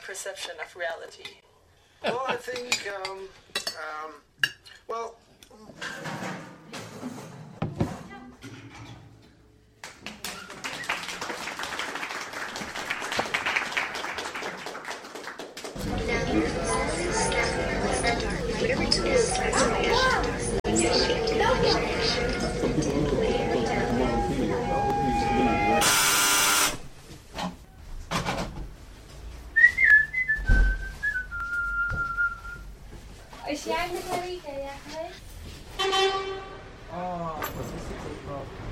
perception of reality? Well, I think, well... Is jij met Marieke geweest? Oh, wat is dit ook wel?